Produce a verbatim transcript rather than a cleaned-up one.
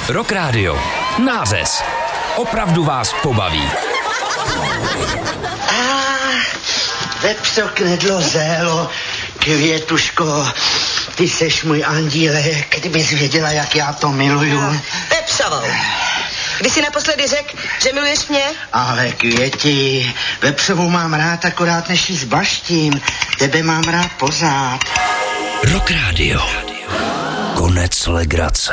Rock Radio. Nářez. Opravdu vás pobaví. Ah, vepřo knedlo zélo, květuško, ty seš můj andílek, kdybys věděla, jak já to miluju. Vepřovou. Kdy jsi naposledy řekl, že miluješ mě? Ale květi, vepřovou mám rád akorát, než jí zbaštím. Tebe mám rád pořád. Rock Radio. Konec legrace.